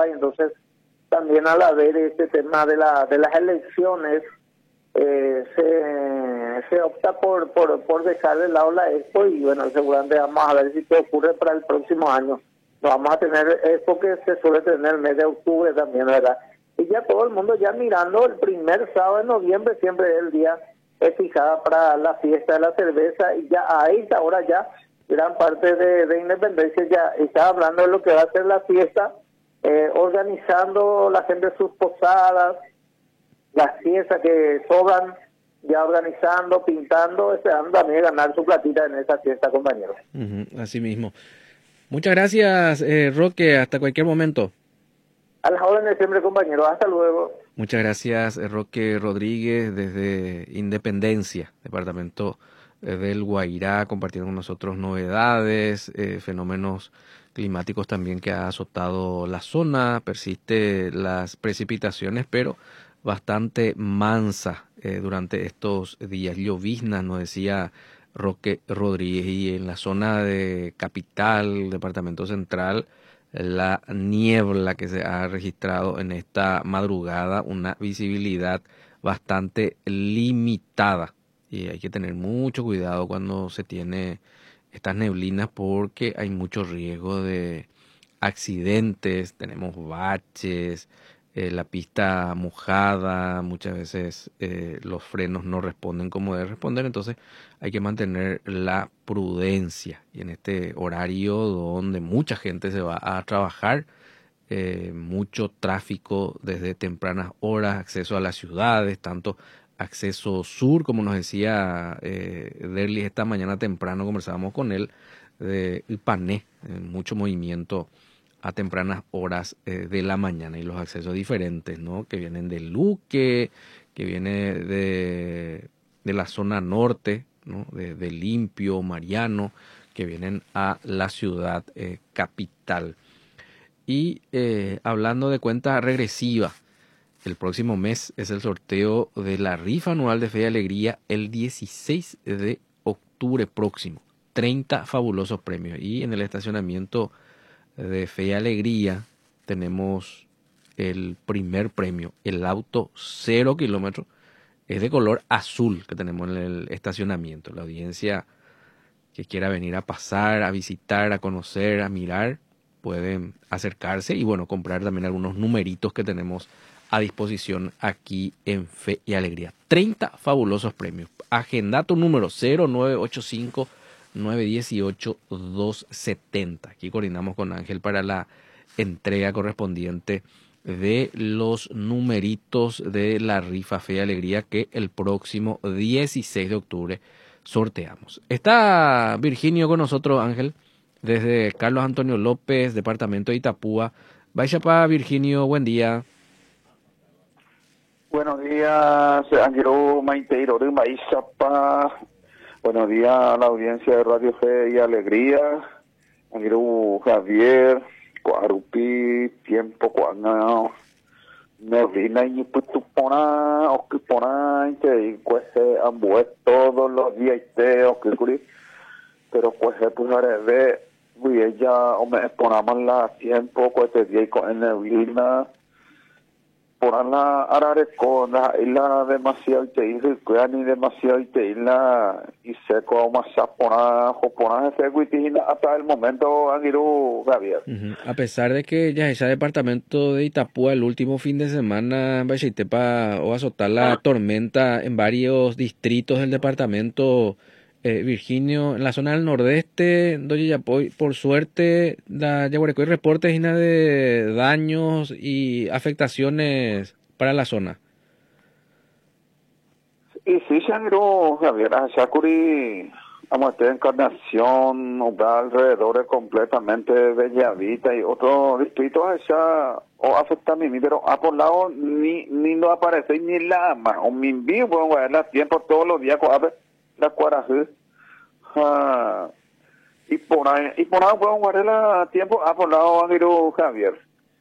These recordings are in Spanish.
cerraba, y entonces también al haber este tema de las elecciones, se opta por dejar de lado la Expo, y bueno, seguramente vamos a ver si qué ocurre para el próximo año. No vamos a tener Expo, que se suele tener el mes de octubre también, ¿verdad? Y ya todo el mundo ya mirando el primer sábado de noviembre, siempre es el día fijada para la fiesta de la cerveza, y ya a esta hora ya gran parte de Independencia ya está hablando de lo que va a ser la fiesta, organizando la gente sus posadas, las fiestas que sobran, ya organizando, pintando, esperando también ganar su platita en esa fiesta, compañeros. Así mismo. Muchas gracias, Roque, hasta cualquier momento. A las órdenes siempre, compañeros, hasta luego. Muchas gracias, Roque Rodríguez, desde Independencia, departamento del Guairá, compartiendo con nosotros novedades, fenómenos climáticos también que ha azotado la zona. Persiste las precipitaciones, pero bastante mansa durante estos días. Lloviznas, nos decía Roque Rodríguez, y en la zona de Capital, Departamento Central, la niebla que se ha registrado en esta madrugada, una visibilidad bastante limitada, y hay que tener mucho cuidado cuando se tiene estas neblinas, porque hay mucho riesgo de accidentes. Tenemos baches, la pista mojada, muchas veces los frenos no responden como deben responder, entonces hay que mantener la prudencia. Y en este horario donde mucha gente se va a trabajar, mucho tráfico desde tempranas horas, acceso a las ciudades, tanto acceso sur, como nos decía Derlis esta mañana temprano, conversábamos con él, de Ipané, mucho movimiento a tempranas horas de la mañana, y los accesos diferentes, ¿no? Que vienen de Luque, que viene de la zona norte, ¿no? De Limpio, Mariano, que vienen a la ciudad capital. Y hablando de cuenta regresiva, el próximo mes es el sorteo de la rifa anual de Fe y Alegría, el 16 de octubre próximo. 30 fabulosos premios. Y en el estacionamiento de Fe y Alegría tenemos el primer premio, el auto 0 kilómetros, es de color azul, que tenemos en el estacionamiento. La audiencia que quiera venir a pasar, a visitar, a conocer, a mirar, pueden acercarse y bueno, comprar también algunos numeritos que tenemos a disposición aquí en Fe y Alegría. 30 fabulosos premios. Agenda tu número 0985 918 270. Aquí coordinamos con Ángel para la entrega correspondiente de los numeritos de la rifa Fe y Alegría, que el próximo 16 de octubre sorteamos. Está Virginio con nosotros, Ángel, desde Carlos Antonio López, departamento de Itapúa. Vaya para Virginio, buen día. Buenos días, Angelo Mainteiro de Maizapa. Buenos días a la audiencia de Radio Fe y Alegría. Angelo Javier, Cuarupi, Tiempo Cuana, Neblina y Putupona, Okipona, y cueste ambues todos los días, pero pues pues de ella o me exponamos la tiempo, cueste día y con Neblina. Por la Arareco, la isla demasiado te dice que ni demasiado te isla y seco más japona ese guitina hasta el momento Aguirú Javier. A pesar de que ya ese departamento de Itapúa el último fin de semana va a azotar la tormenta en varios distritos del departamento, Virginio, en la zona del nordeste, donde ya por suerte la Yaguarecoy reportes de daños y afectaciones para la zona. Y sí, Shangiro, Javier, Shakuri, vamos a Encarnación, alrededor completamente Bellavita y otro distrito allá, o afecta a mí, pero a por lado ni no aparece ni la ama, o mi envío, bueno, la tiempo todos los días, la cuarajú, y por ahí puedo guardar la tiempo a por lado Javier.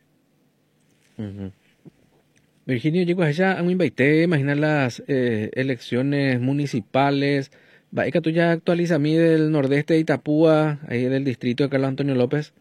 Virginio, llegó allá a un invité, imaginar las elecciones municipales. Va, que tú ya actualiza a mí del nordeste de Itapúa, ahí del distrito de Carlos Antonio López.